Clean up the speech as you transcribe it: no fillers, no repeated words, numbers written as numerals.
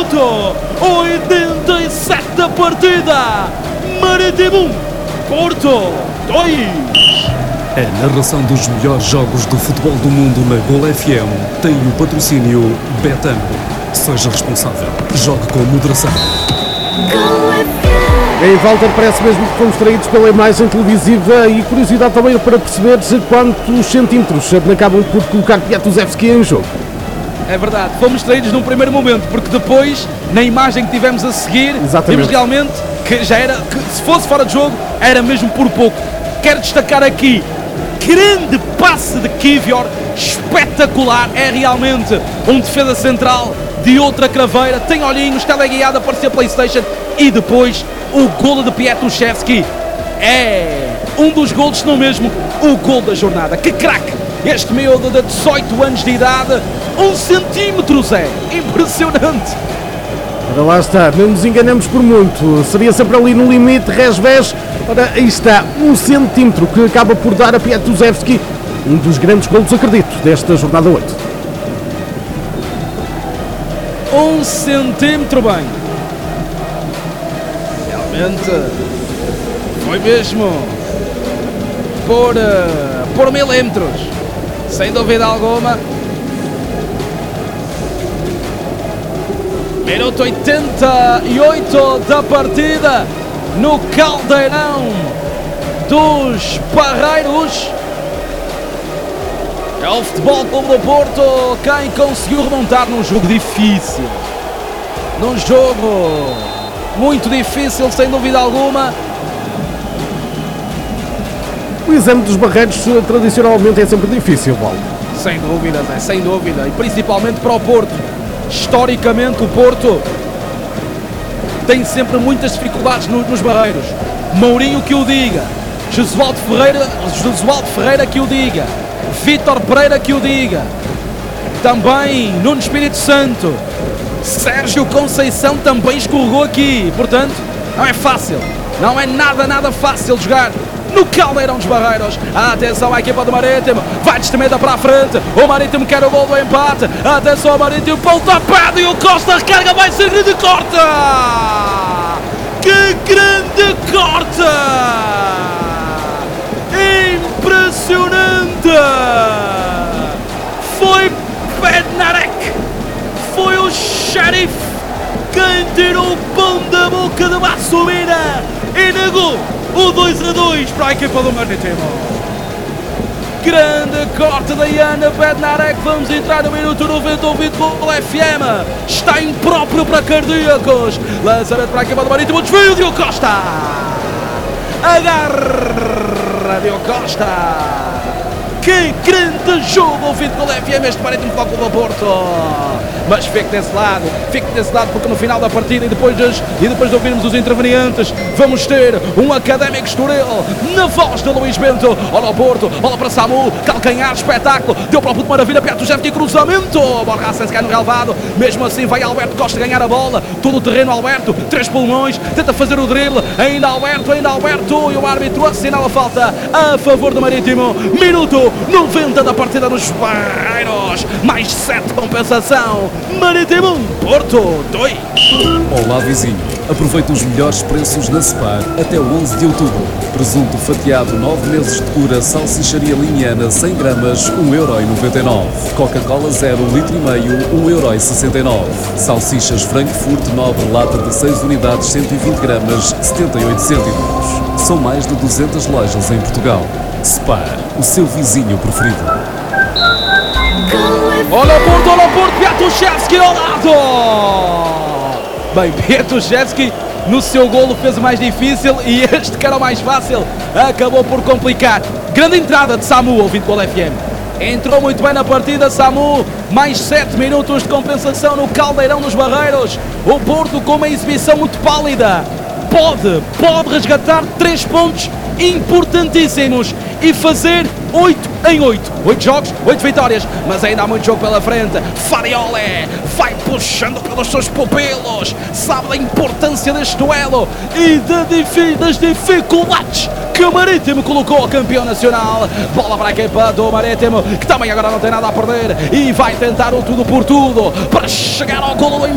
Porto, 87 da partida, Marítimo 1, Porto 2. A narração dos melhores jogos do futebol do mundo na Gol FM tem o patrocínio Betano. Seja responsável, jogue com moderação. Em Walter, parece mesmo que fomos traídos pela imagem televisiva e curiosidade também para perceber quantos centímetros acabam por colocar Piatuzewski em jogo. É verdade, fomos traídos num primeiro momento, porque depois, na imagem que tivemos a seguir, vimos realmente que já era, que se fosse fora de jogo, era mesmo por pouco. Quero destacar aqui, grande passe de Kivior, espetacular, é realmente um defesa central de outra craveira, tem olhinhos, teleguiado, aparecia PlayStation, e depois o golo de Piatuzewski é um dos golos, se não mesmo o gol da jornada. Que craque! Este miúdo de 18 anos de idade, 1 centímetro, Zé, impressionante! Ora, lá está, não nos enganamos por muito, seria sempre ali no limite, resvés. Ora, aí está, 1 centímetro que acaba por dar a Piatuzewski um dos grandes golos, acredito, desta jornada 8. 1 centímetro, bem. Realmente foi mesmo por milímetros, sem dúvida alguma. Minuto 88 da partida no Caldeirão dos Barreiros. É o Futebol Clube do Porto quem conseguiu remontar num jogo difícil. Num jogo muito difícil, sem dúvida alguma. O exame dos Barreiros tradicionalmente é sempre difícil, Paulo. Sem dúvida, Zé, sem dúvida. E principalmente para o Porto. Historicamente o Porto tem sempre muitas dificuldades nos Barreiros. Mourinho que o diga, Josualdo Ferreira que o diga, Vítor Pereira que o diga, também Nuno Espírito Santo, Sérgio Conceição também escorregou aqui. Portanto, não é fácil, não é nada fácil jogar no Caldeirão dos Barreiros. Atenção à equipa do Marítimo, vai destemida para a frente, o Marítimo quer o gol do empate. Atenção ao Marítimo, pontapé e o Costa recarga, vai ser grande corte. Que grande corte! Impressionante! Foi Bednarek, foi o xerife quem tirou o pão da boca de Massumina e negou o 2-2 para a equipa do Marítimo. Grande corte da Yana Bednarek. Vamos entrar no minuto 90, ouvido pelo FM. Está impróprio para cardíacos. Lançamento para a equipa do Marítimo. Desvio de Costa. Agarra de Costa. Que grande jogo ouvido pelo FM, este Marítimo Futebol Clube do Porto. Mas fique desse lado porque no final da partida e depois de ouvirmos os intervenientes, vamos ter um Académico Estoril na voz de Luís Bento. Olha o Porto, bola para Samu, calcanhar, espetáculo, deu para o puto maravilha, Piatuzewski, cruzamento, Borja Ascenso cai no relevado, mesmo assim vai Alberto Costa ganhar a bola, todo o terreno Alberto, 3 pulmões, tenta fazer o drible, ainda Alberto, e o árbitro assinala a falta a favor do Marítimo. Minuto 90 da partida nos Barreiros, mais 7 compensação. Marítimo 1, Porto 2. Olá vizinho, aproveita os melhores preços na Spar até o 11 de outubro. Presunto fatiado 9 meses de cura, salsicharia liniana 100 gramas, 1,99€. Coca-Cola 0, litro e meio, 1,69€. Salsichas Frankfurt Nobre, lata de 6 unidades, 120 gramas, 78 cêntimos. São mais de 200 lojas em Portugal. Spar, o seu vizinho preferido. Olha o Porto, Piatuzewski ao lado. Bem, Piatuzewski no seu golo fez o mais difícil e este que era o mais fácil acabou por complicar. Grande entrada de Samu, ouvido pelo FM. Entrou muito bem na partida Samu, mais 7 minutos de compensação no Caldeirão dos Barreiros. O Porto com uma exibição muito pálida. Pode resgatar 3 pontos importantíssimos e fazer 8 em 8. 8 jogos, 8 vitórias, mas ainda há muito jogo pela frente. Farioli vai puxando pelos seus pupilos, sabe da importância deste duelo e das dificuldades que o Marítimo colocou ao campeão nacional. Bola para a equipa do Marítimo, que também agora não tem nada a perder e vai tentar o tudo por tudo para chegar ao golo.